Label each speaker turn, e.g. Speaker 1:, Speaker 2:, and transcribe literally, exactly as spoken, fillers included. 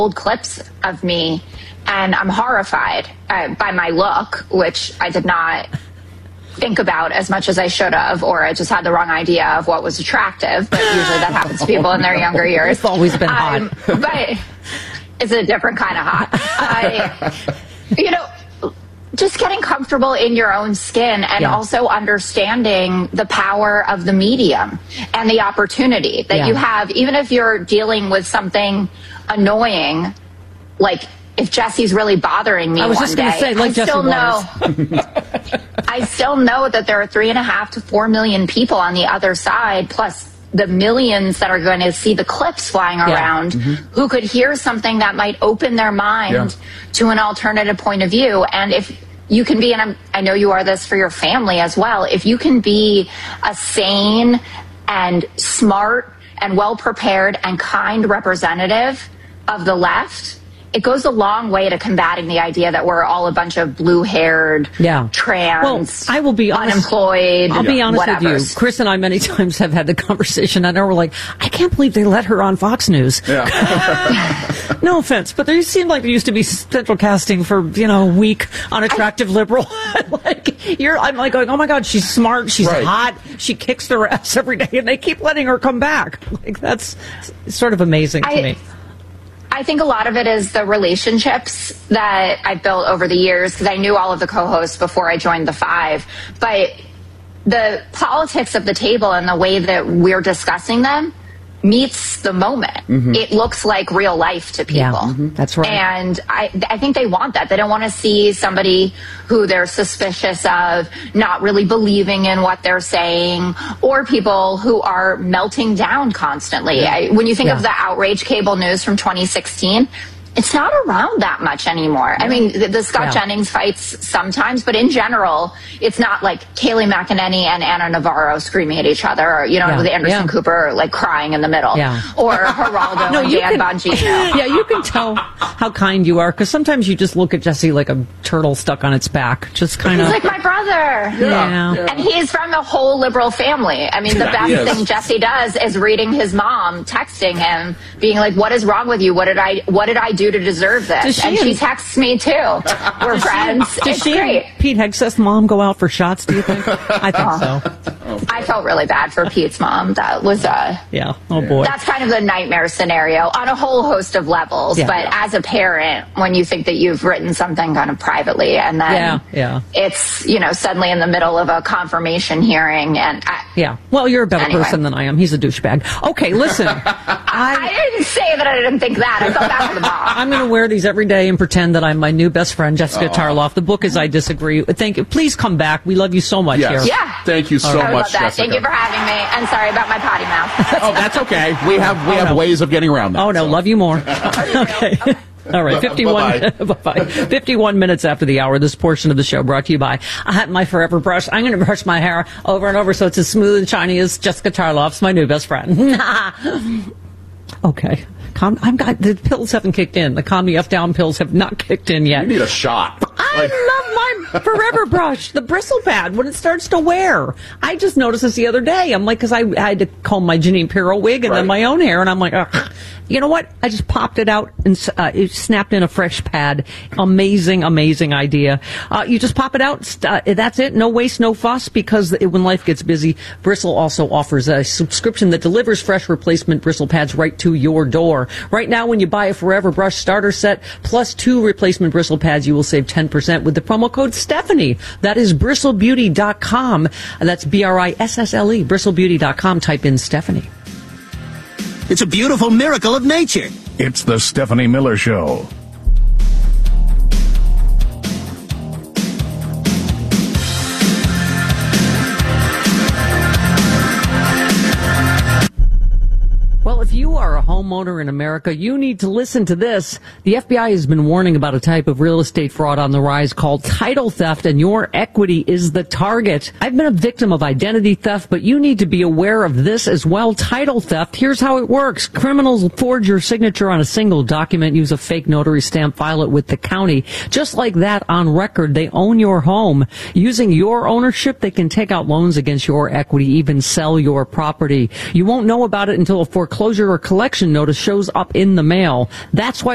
Speaker 1: old clips of me, and I'm horrified uh, by my look, which I did not think about as much as I should have, or I just had the wrong idea of what was attractive. But usually that happens to people in their younger years.
Speaker 2: It's always been hot.
Speaker 1: Um, but it's a different kind of hot. I, you know, just getting comfortable in your own skin, and yeah. also understanding the power of the medium and the opportunity that yeah. you have, even if you're dealing with something annoying, like if Jesse's really bothering me
Speaker 2: I was
Speaker 1: one
Speaker 2: just going to say, like
Speaker 1: I
Speaker 2: Jesse
Speaker 1: still know,
Speaker 2: Waters.
Speaker 1: I still know that there are three and a half to four million people on the other side, plus the millions that are going to see the clips flying
Speaker 2: yeah.
Speaker 1: around, mm-hmm. who could hear something that might open their mind yeah. to an alternative point of view. And if you can be, and I'm, I know you are this for your family as well, if you can be a sane and smart and well-prepared and kind representative of the left, it goes a long way to combating the idea that we're all a bunch of blue-haired,
Speaker 2: yeah.
Speaker 1: trans,
Speaker 2: well, I will be honest,
Speaker 1: unemployed,
Speaker 2: I'll be honest
Speaker 1: whatever.
Speaker 2: with you. Chris and I many times have had the conversation. I know we're like, I can't believe they let her on Fox News.
Speaker 3: Yeah.
Speaker 2: No offense, but there seemed like there used to be central casting for, you know, weak, unattractive I, liberal. like you're, I'm like going, oh my God, she's smart, she's right. hot, she kicks their ass every day, and they keep letting her come back. Like that's sort of amazing
Speaker 1: I,
Speaker 2: to me.
Speaker 1: I think a lot of it is the relationships that I've built over the years, because I knew all of the co-hosts before I joined the Five. But the politics of the table and the way that we're discussing them meets the moment. Mm-hmm. It looks like real life to people.
Speaker 2: Yeah, mm-hmm. That's right.
Speaker 1: And I, I think they want that. They don't want to see somebody who they're suspicious of not really believing in what they're saying, or people who are melting down constantly. Yeah. I, when you think yeah. of the outrage cable news from twenty sixteen, it's not around that much anymore. Yeah. I mean, the, the Scott yeah. Jennings fights sometimes, but in general, it's not like Kayleigh McEnany and Anna Navarro screaming at each other, or, you know, yeah. with Anderson yeah. Cooper, like, crying in the middle. Yeah. Or Geraldo no, and Dan can, Bongino.
Speaker 2: Yeah, you can tell how kind you are, because sometimes you just look at Jesse like a turtle stuck on its back. Just kind of...
Speaker 1: He's like my brother.
Speaker 2: Yeah. yeah.
Speaker 1: And he's from a whole liberal family. I mean, the
Speaker 3: yeah,
Speaker 1: best thing Jesse does is reading his mom, texting him, being like, what is wrong with you? What did I, what did I do to deserve this?
Speaker 2: She
Speaker 1: and she texts me too. We're friends.
Speaker 2: Does
Speaker 1: it's
Speaker 2: she
Speaker 1: great.
Speaker 2: And Pete Hegseth's mom go out for shots, do you think? I think
Speaker 1: oh.
Speaker 2: so.
Speaker 1: Oh. I felt really bad for Pete's mom. That was a...
Speaker 2: Yeah. Oh, boy.
Speaker 1: That's kind of the nightmare scenario on a whole host of levels. Yeah. But as a parent, when you think that you've written something kind of privately, and then
Speaker 2: yeah, yeah.
Speaker 1: it's, you know, suddenly in the middle of a confirmation hearing, and... I,
Speaker 2: yeah. Well, you're a better
Speaker 1: anyway.
Speaker 2: person than I am. He's a douchebag. Okay, listen. I,
Speaker 1: I didn't say that I didn't think that. I felt bad for the mom.
Speaker 2: I'm going to wear these every day and pretend that I'm my new best friend, Jessica
Speaker 3: Uh-oh.
Speaker 2: Tarloff. The book is I Disagree. Thank you. Please come back. We love you so much
Speaker 3: yes.
Speaker 2: here.
Speaker 1: Yeah.
Speaker 3: Thank you so
Speaker 1: I would
Speaker 3: much,
Speaker 1: love that.
Speaker 3: Jessica.
Speaker 1: Thank you for having me. And sorry about my potty mouth.
Speaker 3: Oh, that's okay. We have we
Speaker 2: oh,
Speaker 3: have
Speaker 2: no.
Speaker 3: ways of getting around that.
Speaker 2: Oh, no.
Speaker 3: So.
Speaker 2: Love you more. Okay. okay. All right, fifty-one,
Speaker 3: Bye-bye.
Speaker 2: fifty-one minutes after the hour, this portion of the show brought to you by I had my Forever brush. I'm going to brush my hair over and over so it's as smooth and shiny as Jessica Tarloff's, my new best friend. Okay. Calm, I'm got, the pills haven't kicked in. The Calm Me F Down pills have not kicked in yet.
Speaker 3: You need a shot.
Speaker 2: I
Speaker 3: like...
Speaker 2: love my Forever brush, the bristle pad, when it starts to wear. I just noticed this the other day. I'm like, because I, I had to comb my Janine Pirro wig and
Speaker 3: right.
Speaker 2: then my own hair, and I'm like, ugh. You know what? I just popped it out and uh, it snapped in a fresh pad. Amazing, amazing idea. Uh, you just pop it out. Uh, that's it. No waste, no fuss, because it, when life gets busy, Bristle also offers a subscription that delivers fresh replacement bristle pads right to your door. Right now, when you buy a Forever Brush starter set plus two replacement bristle pads, you will save ten percent with the promo code Stephanie. That is bristle beauty dot com. That's B R I S S L E, bristle beauty dot com. Type in Stephanie.
Speaker 4: It's a beautiful miracle of nature.
Speaker 5: It's the Stephanie Miller Show.
Speaker 2: Well, if you are a homeowner in America, you need to listen to this. The F B I has been warning about a type of real estate fraud on the rise called title theft, and your equity is the target. I've been a victim of identity theft, but you need to be aware of this as well. Title theft, here's how it works. Criminals forge your signature on a single document, use a fake notary stamp, file it with the county. Just like that, on record, they own your home. Using your ownership, they can take out loans against your equity, even sell your property. You won't know about it until a foreclosure or collection notice shows up in the mail. That's why